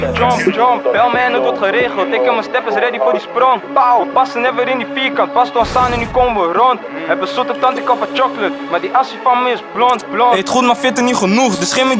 Jump, bel me en het wordt geregeld. Ik en mijn step is ready voor die sprong. Pauw, passen never in die vierkant. Pas ons staan en nu komen we rond. Heb een zoete tand, ik van chocolate. Maar die assie van me is blond. Eet goed, maar fit er niet genoeg. Dus geen